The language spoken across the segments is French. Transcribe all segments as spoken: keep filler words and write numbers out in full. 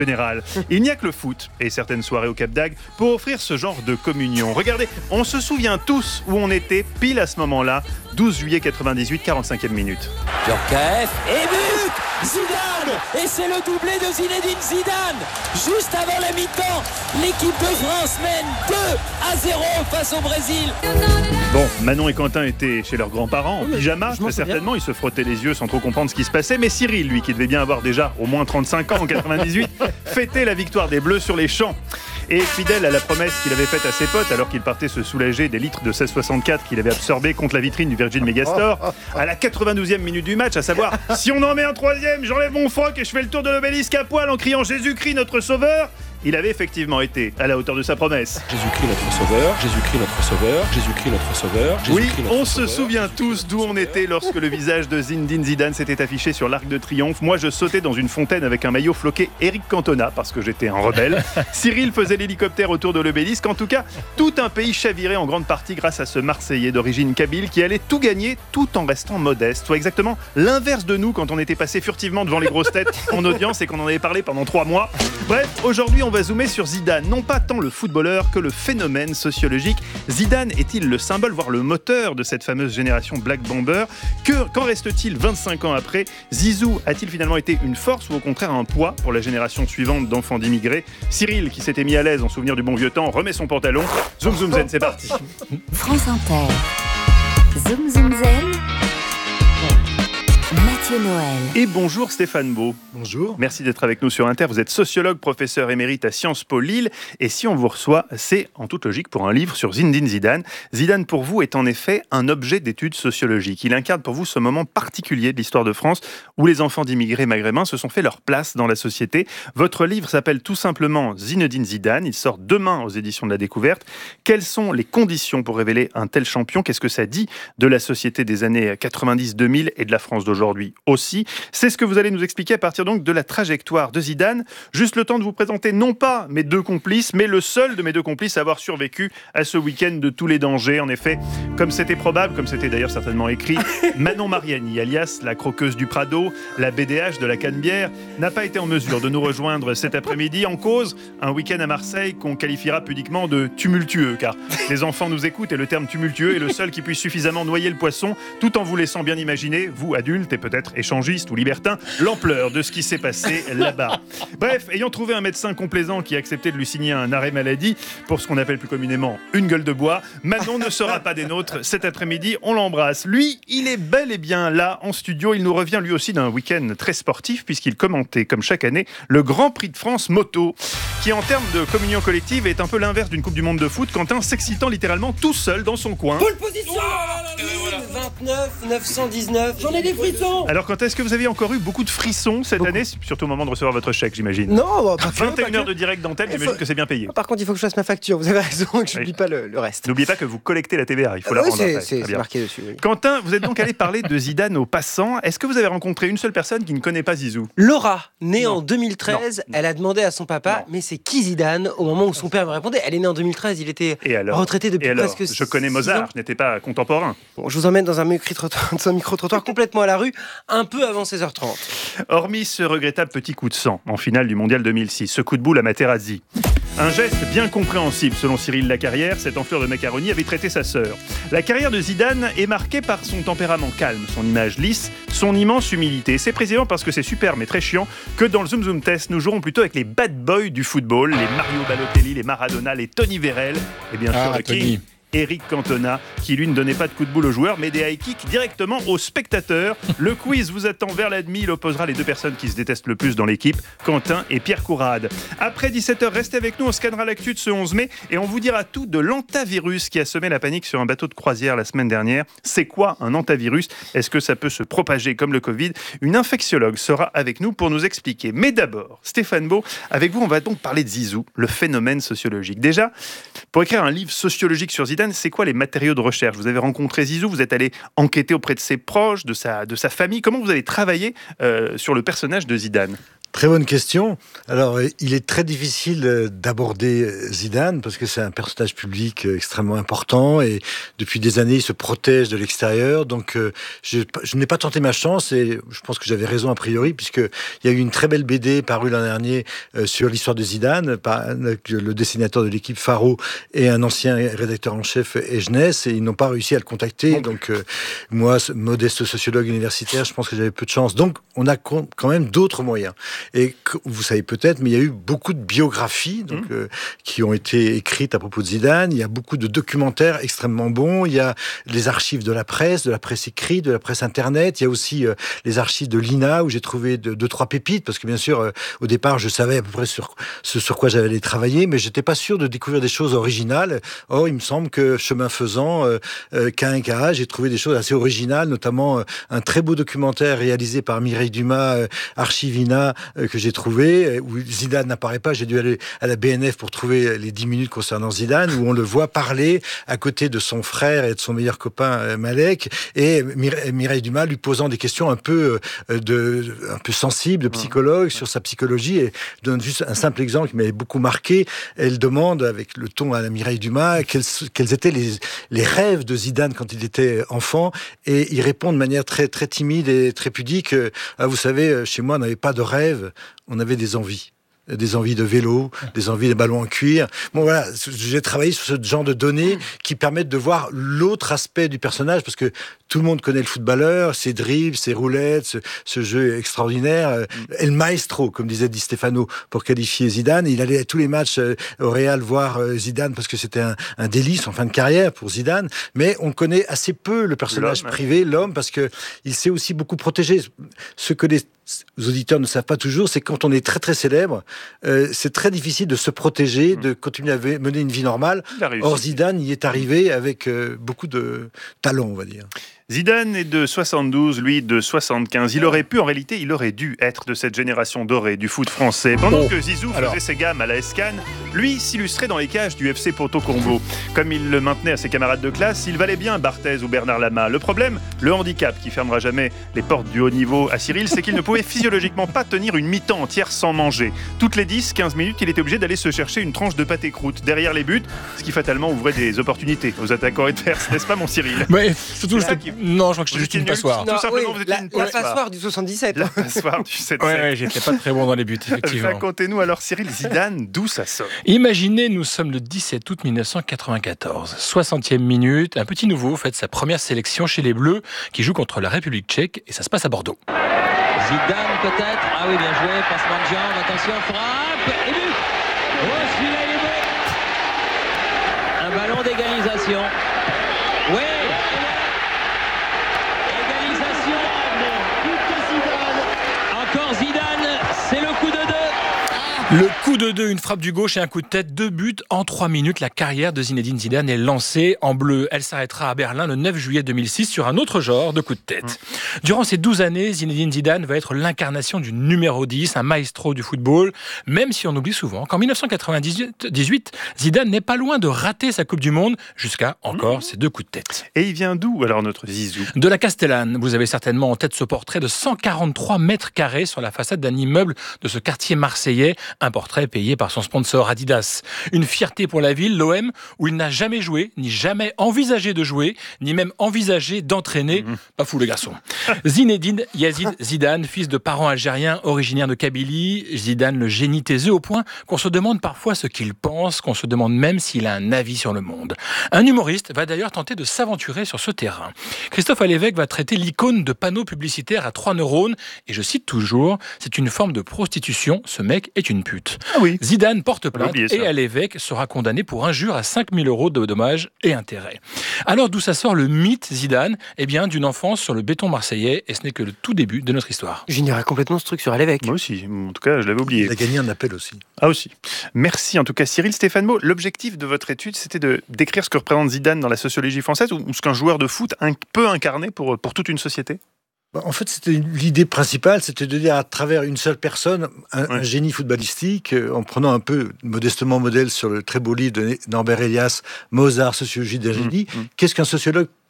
général. Il n'y a que le foot et certaines soirées au Cap d'Agde pour offrir ce genre de communion. Regardez, on se souvient tous où on était pile à ce moment-là, douze juillet quatre-vingt-dix-huit, quarante-cinquième minute. Djorkaeff et but Zidane. Et c'est le doublé de Zinedine Zidane. Juste avant la mi-temps, l'équipe de France mène deux à zéro face au Brésil. Bon, Manon et Quentin étaient chez leurs grands-parents en pyjama, très certainement, ils se frottaient les yeux sans trop comprendre ce qui se passait, mais Cyril, lui, qui devait bien avoir déjà au moins trente-cinq ans en quatre-vingt-dix-huit, fêtait la victoire des Bleus sur les champs. Et fidèle à la promesse qu'il avait faite à ses potes alors qu'il partait se soulager des litres de seize soixante-quatre qu'il avait absorbés contre la vitrine du Virgin Megastore, à la quatre-vingt-douzième minute du match, à savoir « Si on en met un troisième, j'enlève mon froc et je fais le tour de l'obélisque à poil en criant Jésus-Christ notre sauveur !» Il avait effectivement été à la hauteur de sa promesse. Jésus-Christ notre sauveur, Jésus-Christ notre sauveur, Jésus-Christ notre sauveur. Oui, Jésus-Christ notre on sauveur, se souvient tous d'où on était lorsque le visage de Zinedine Zidane s'était affiché sur l'Arc de Triomphe. Moi, je sautais dans une fontaine avec un maillot floqué Eric Cantona parce que j'étais un rebelle. Cyril faisait l'hélicoptère autour de l'obélisque. En tout cas, tout un pays chavirait en grande partie grâce à ce Marseillais d'origine kabyle qui allait tout gagner tout en restant modeste. Soit exactement l'inverse de nous quand on était passé furtivement devant les grosses têtes en audience et qu'on en avait parlé pendant trois mois. Bref, aujourd'hui, on va zoomer sur Zidane. Non pas tant le footballeur que le phénomène sociologique. Zidane est-il le symbole, voire le moteur de cette fameuse génération Black Bomber ? Que, Qu'en reste-t-il vingt-cinq ans après ? Zizou a-t-il finalement été une force ou au contraire un poids pour la génération suivante d'enfants d'immigrés ? Cyril, qui s'était mis à l'aise en souvenir du bon vieux temps, remet son pantalon. Zoom zoom zen, c'est parti. France Inter. Zoom zoom zen. Mathieu Noël. Et bonjour Stéphane Beau. Bonjour. Merci d'être avec nous sur Inter. Vous êtes sociologue, professeur émérite à Sciences Po Lille. Et si on vous reçoit, c'est en toute logique pour un livre sur Zinedine Zidane. Zidane, pour vous, est en effet un objet d'étude sociologique. Il incarne pour vous ce moment particulier de l'histoire de France où les enfants d'immigrés maghrébins se sont fait leur place dans la société. Votre livre s'appelle tout simplement Zinedine Zidane. Il sort demain aux éditions de la Découverte. Quelles sont les conditions pour révéler un tel champion ? Qu'est-ce que ça dit de la société des années quatre-vingt-dix deux mille et de la France d'aujourd'hui aussi ? C'est ce que vous allez nous expliquer à partir donc de la trajectoire de Zidane. Juste le temps de vous présenter non pas mes deux complices, mais le seul de mes deux complices à avoir survécu à ce week-end de tous les dangers. En effet, comme c'était probable, comme c'était d'ailleurs certainement écrit, Manon Mariani, alias la croqueuse du Prado, la B D H de la Canebière, n'a pas été en mesure de nous rejoindre cet après-midi. En cause, un week-end à Marseille qu'on qualifiera pudiquement de tumultueux, car les enfants nous écoutent et le terme tumultueux est le seul qui puisse suffisamment noyer le poisson, tout en vous laissant bien imaginer, vous adultes et peut-être échangistes ou libertins, l'ampleur de ce qui s'est passé là-bas. Bref, ayant trouvé un médecin complaisant qui a accepté de lui signer un arrêt maladie pour ce qu'on appelle plus communément une gueule de bois, Manon ne sera pas des nôtres cet après-midi, on l'embrasse. Lui, il est bel et bien là en studio, il nous revient lui aussi d'un week-end très sportif puisqu'il commentait comme chaque année le Grand Prix de France moto qui en termes de communion collective est un peu l'inverse d'une Coupe du Monde de foot, Quentin s'excitant littéralement tout seul dans son coin. Pole position vingt-neuf neuf cent dix-neuf. J'en ai des frissons. Alors quand est-ce que vous avez encore eu beaucoup de frissons cette Beaucoup. année, surtout au moment de recevoir votre chèque, j'imagine? Non, bah, pas que, vingt et une pas heures que. de direct d'antenne, Il j'imagine faut- que c'est bien payé. Par contre, il faut que je fasse ma facture. Vous avez raison, que je Oui. n'oublie pas le, le reste. N'oubliez pas que vous collectez la T V A, il faut Ah la oui, rendre c'est, après. c'est- Très c'est bien. marqué dessus. Oui. Quentin, vous êtes donc allé parler de Zidane aux passants. Est-ce que vous avez rencontré une seule personne qui ne connaît pas Zizou? Laura, née Non. en deux mille treize, Non. elle a demandé à son papa, Non. mais c'est qui Zidane? Au moment où son père me répondait, elle est née en deux mille treize, il était Et alors retraité depuis Et alors presque Je connais six Mozart, ans. je n'étais pas contemporain. Bon, je vous emmène dans un micro-trottoir, dans un micro-trottoir complètement à la rue, un peu avant seize heures trente. Hormis ce regrettable petit coup de sang en finale du Mondial deux mille six, ce coup de boule à Materazzi. Un geste bien compréhensible selon Cyril Lacarrière, cette enflure de macaroni avait traité sa sœur. La carrière de Zidane est marquée par son tempérament calme, son image lisse, son immense humilité. C'est précisément parce que c'est super mais très chiant que dans le Zoom Zoom Test, nous jouerons plutôt avec les bad boys du football, les Mario Balotelli, les Maradona, les Tony Vérel et bien sûr Ah, le Tony. King. Eric Cantona, qui lui ne donnait pas de coup de boule aux joueurs, mais des high kicks directement aux spectateurs. Le quiz vous attend vers la demi. Il opposera les deux personnes qui se détestent le plus dans l'équipe, Quentin et Pierre Courade. Après dix-sept heures, restez avec nous. On scannera l'actu de ce onze mai et on vous dira tout de l'antavirus qui a semé la panique sur un bateau de croisière la semaine dernière. C'est quoi un antavirus? Est-ce que ça peut se propager comme le Covid? Une infectiologue sera avec nous pour nous expliquer. Mais d'abord, Stéphane Beau, avec vous, on va donc parler de Zizou, le phénomène sociologique. Déjà, pour écrire un livre sociologique sur Zidane, c'est quoi les matériaux de recherche? Vous avez rencontré Zizou, vous êtes allé enquêter auprès de ses proches, de sa, de sa famille. Comment vous allez travailler euh, sur le personnage de Zidane? Très bonne question. Alors, il est très difficile d'aborder Zidane parce que c'est un personnage public extrêmement important et depuis des années, il se protège de l'extérieur. Donc, je, je n'ai pas tenté ma chance et je pense que j'avais raison a priori puisqu'il y a eu une très belle B D parue l'an dernier sur l'histoire de Zidane par le dessinateur de l'équipe Faro et un ancien rédacteur en chef Egenès et ils n'ont pas réussi à le contacter. Donc, moi, modeste sociologue universitaire, je pense que j'avais peu de chance. Donc, on a quand même d'autres moyens. Et vous savez peut-être, mais il y a eu beaucoup de biographies donc, mmh. euh, qui ont été écrites à propos de Zidane. Il y a beaucoup de documentaires extrêmement bons. Il y a les archives de la presse, de la presse écrite, de la presse internet. Il y a aussi euh, les archives de l'I N A où j'ai trouvé deux, deux trois pépites parce que bien sûr, euh, au départ, je savais à peu près sur ce sur quoi j'allais travailler, mais j'étais pas sûr de découvrir des choses originales. Or, il me semble que chemin faisant, euh, euh, K un K A, j'ai trouvé des choses assez originales, notamment euh, un très beau documentaire réalisé par Mireille Dumas, euh, Archivina, euh, que j'ai trouvé, où Zidane n'apparaît pas. J'ai dû aller à la B N F pour trouver les dix minutes concernant Zidane, où on le voit parler à côté de son frère et de son meilleur copain Malek, et Mireille Dumas lui posant des questions un peu, de, un peu sensibles, de psychologue, sur sa psychologie. Et je donne juste un simple exemple qui m'avait beaucoup marqué. Elle demande, avec le ton à la Mireille Dumas, quels, quels étaient les, les rêves de Zidane quand il était enfant, et il répond de manière très, très timide et très pudique. Ah, vous savez, chez moi, on n'avait pas de rêve, on avait des envies. Des envies de vélo, des envies de ballons en cuir. Bon voilà, j'ai travaillé sur ce genre de données qui permettent de voir l'autre aspect du personnage, parce que tout le monde connaît le footballeur, ses dribbles, ses roulettes, ce, ce jeu extraordinaire. El Maestro, comme disait Di Stefano, pour qualifier Zidane. Il allait à tous les matchs au Real voir Zidane parce que c'était un, un délice en fin de carrière pour Zidane. Mais on connaît assez peu le personnage l'homme, privé, l'homme, parce que il s'est aussi beaucoup protégé. Ce que les les auditeurs ne savent pas toujours, c'est quand on est très très célèbre, euh, c'est très difficile de se protéger, de continuer à mener une vie normale. Or Zidane y est arrivé avec euh, beaucoup de talent, on va dire. Zidane est de soixante-douze, lui de soixante-quinze. Il aurait pu, en réalité, il aurait dû être de cette génération dorée du foot français. Pendant oh, que Zizou alors. faisait ses gammes à la S C A N, lui s'illustrait dans les cages du F C Porto Combo. Comme il le maintenait à ses camarades de classe, il valait bien Barthez ou Bernard Lama. Le problème, le handicap qui fermera jamais les portes du haut niveau à Cyril, c'est qu'il ne pouvait physiologiquement pas tenir une mi-temps entière sans manger. Toutes les dix à quinze minutes, il était obligé d'aller se chercher une tranche de pâté croûte derrière les buts, ce qui fatalement ouvrait des opportunités aux attaquants adverses, n'est-ce pas mon Cyril? Mais surtout, c'est qui... non, je crois que c'était juste une passoire. Non, Tout simplement, oui, vous étiez la, une la passoire. passoire du soixante-dix-sept. La passoire du sept sept. Ouais, ouais, j'étais pas très bon dans les buts, effectivement. Racontez-nous alors, Cyril, Zidane, d'où ça sort? Imaginez, nous sommes le dix-sept août mille neuf cent quatre-vingt-quatorze. soixantième minute, un petit nouveau fait sa première sélection chez les Bleus, qui joue contre la République tchèque, et ça se passe à Bordeaux. Zidane peut-être. Ah oui, bien joué, passement de jambe, attention, frappe, et but. Oh, celui-là, il est beau. Un ballon d'égalisation. Oui. Égalisation. Encore Zidane, c'est le coup de deux. Le coup de deux, une frappe du gauche et un coup de tête, deux buts en trois minutes. La carrière de Zinedine Zidane est lancée en bleu. Elle s'arrêtera à Berlin le neuf juillet deux mille six sur un autre genre de coup de tête. Durant ces douze années, Zinedine Zidane va être l'incarnation du numéro dix, un maestro du football, même si on oublie souvent qu'en mille neuf cent quatre-vingt-dix-huit, Zidane n'est pas loin de rater sa Coupe du Monde jusqu'à encore mmh. ces deux coups de tête. Et il vient d'où alors notre Zizou? De la Castellane. Vous avez certainement en tête ce portrait de cent quarante-trois mètres carrés sur la façade d'un immeuble de ce quartier marseillais. Un portrait payé par son sponsor Adidas. Une fierté pour la ville, l'O M, où il n'a jamais joué, ni jamais envisagé de jouer, ni même envisagé d'entraîner. Mmh. Pas fou le garçon. Zinedine Yazid Zidane, fils de parents algériens originaires de Kabylie. Zidane, le génie taiseux au point qu'on se demande parfois ce qu'il pense, qu'on se demande même s'il a un avis sur le monde. Un humoriste va d'ailleurs tenter de s'aventurer sur ce terrain. Christophe Alévèque va traiter l'icône de panneaux publicitaires à trois neurones, et je cite toujours, c'est une forme de prostitution, ce mec est une pute. Ah oui. Zidane porte plainte et Alévèque sera condamné pour injure à cinq mille euros de dommages et intérêts. Alors d'où ça sort le mythe Zidane? Eh bien d'une enfance sur le béton marseillais, et ce n'est que le tout début de notre histoire. J'ignorais complètement ce truc sur Alévèque. Moi aussi, en tout cas je l'avais oublié. Il a gagné un appel aussi. Ah aussi. Merci en tout cas Cyril. Stéphane Meau, l'objectif de votre étude c'était de décrire ce que représente Zidane dans la sociologie française, ou ce qu'un joueur de foot peut incarner pour, pour toute une société? En fait, c'était l'idée principale, c'était de dire à travers une seule personne, un, ouais. un génie footballistique, euh, en prenant un peu modestement modèle sur le très beau livre de Norbert Elias, Mozart, sociologie d'un génie. Mmh, mmh. Qu'est-ce qu'un sociologue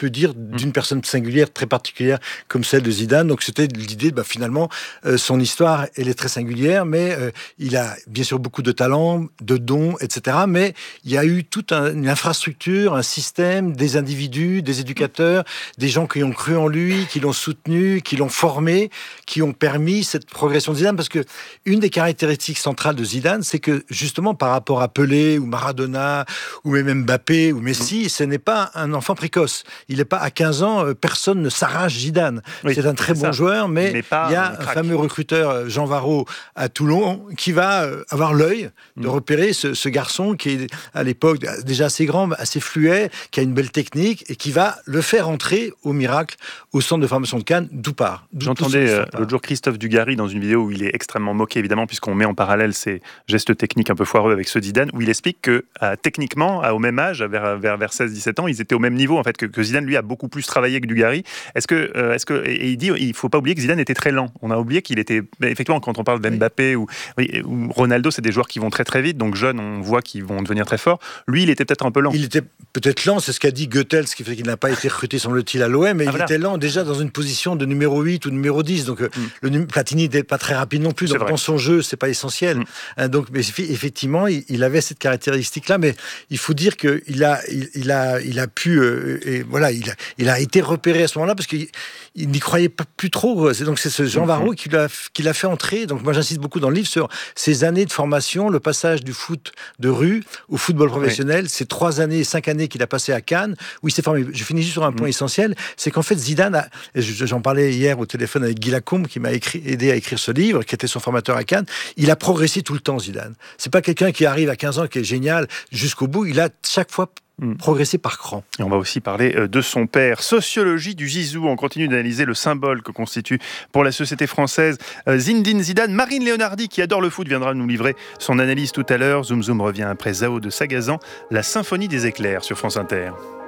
peut dire d'une personne singulière, très particulière, comme celle de Zidane. Donc c'était l'idée, bah, finalement, euh, son histoire, elle est très singulière, mais euh, il a bien sûr beaucoup de talent, de dons, et cetera. Mais il y a eu toute un, une infrastructure, un système, des individus, des éducateurs, des gens qui ont cru en lui, qui l'ont soutenu, qui l'ont formé, qui ont permis cette progression de Zidane. Parce que une des caractéristiques centrales de Zidane, c'est que justement par rapport à Pelé ou Maradona ou même Mbappé ou Messi, ce n'est pas un enfant précoce. Il n'est pas à quinze ans, euh, personne ne s'arrache Zidane. Oui, c'est un très bon ça. joueur, mais, mais il y a un, un fameux recruteur, Jean Varro, à Toulon, qui va euh, avoir l'œil de mmh. repérer ce, ce garçon qui est à l'époque déjà assez grand, assez fluet, qui a une belle technique et qui va le faire entrer au miracle au centre de formation de Cannes, d'où part. J'entendais euh, l'autre jour Christophe Dugarry dans une vidéo où il est extrêmement moqué, évidemment, puisqu'on met en parallèle ses gestes techniques un peu foireux avec ceux de Zidane, où il explique que euh, techniquement, à, au même âge, vers, vers, vers seize dix-sept ans, ils étaient au même niveau, en fait, que, que Zidane, lui, a beaucoup plus travaillé que Dugarry. Est-ce que, euh, est-ce que, et il dit, il ne faut pas oublier que Zidane était très lent. On a oublié qu'il était, effectivement, quand on parle d'Mbappé oui. ou, oui, ou Ronaldo, c'est des joueurs qui vont très très vite, donc jeunes, on voit qu'ils vont devenir très forts. Lui, il était peut-être un peu lent. Il était peut-être lent, c'est ce qu'a dit Goethals, ce qui fait qu'il n'a pas été recruté, semble-t-il, à l'O M, mais ah, il voilà. était lent déjà dans une position de numéro huit ou numéro dix, donc mm. le Platini n'était pas très rapide non plus, donc dans son jeu, c'est pas essentiel. Mm. Hein, donc, mais effectivement, il, il avait cette caractéristique-là, mais il faut dire qu'il a, il, il a, il a pu, euh, et voilà, il a, il a été repéré à ce moment-là parce qu'il il n'y croyait pas plus trop. C'est donc c'est ce Jean Varro qui l'a, qui l'a fait entrer. Donc moi j'insiste beaucoup dans le livre sur ces années de formation, le passage du foot de rue au football professionnel, oui. ces trois années, cinq années qu'il a passé à Cannes, où il s'est formé. Je finis juste sur un point mmh. essentiel, c'est qu'en fait Zidane, a, j'en parlais hier au téléphone avec Guy Lacombe qui m'a écrit, aidé à écrire ce livre, qui était son formateur à Cannes. Il a progressé tout le temps, Zidane. C'est pas quelqu'un qui arrive à quinze ans qui est génial jusqu'au bout. Il a chaque fois progresser par cran. Et on va aussi parler de son père. Sociologie du Zizou. On continue d'analyser le symbole que constitue pour la société française Zinedine Zidane. Marine Leonardi, qui adore le foot, viendra nous livrer son analyse tout à l'heure. Zoom Zoom revient après Zao de Sagazan, la symphonie des éclairs sur France Inter.